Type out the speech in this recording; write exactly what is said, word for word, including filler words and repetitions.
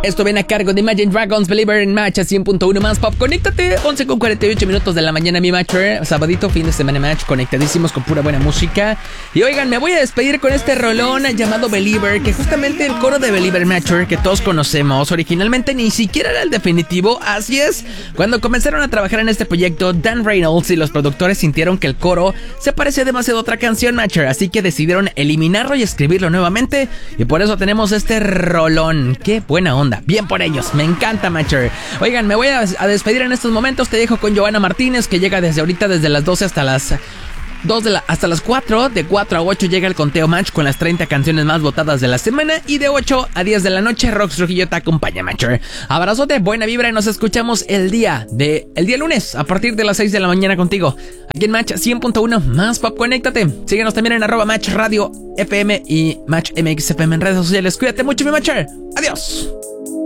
Esto viene a cargo de Imagine Dragons, Believer in Match a cien punto uno más pop. Conéctate, once con cuarenta y ocho minutos de la mañana, mi matcher. Sabadito, fin de semana match, conectadísimos con pura buena música. Y oigan, me voy a despedir con este rolón llamado Believer, que justamente el coro de Believer Matcher que todos conocemos, originalmente ni siquiera era el definitivo. Así es, cuando comenzaron a trabajar en este proyecto, Dan Reynolds y los productores sintieron que el coro se parecía demasiado a otra canción, matcher, así que decidieron eliminarlo y escribirlo nuevamente. Y por eso tenemos este rolón. Qué buena onda. Bien por ellos, me encanta, matcher. Oigan, me voy a, a despedir en estos momentos. Te dejo con Johanna Martínez, que llega desde ahorita, desde las doce hasta las dos de la, hasta las cuatro. De cuatro a ocho llega el conteo match con las treinta canciones más votadas de la semana. Y de ocho a diez de la noche, Rox Trujillo te acompaña, matcher. Abrazote, buena vibra y nos escuchamos el día de el día lunes a partir de las seis de la mañana contigo. Aquí en Match cien punto uno más pop, conéctate. Síguenos también en arroba Match Radio F M y Match M X F M en redes sociales. Cuídate mucho, mi matcher. Adiós.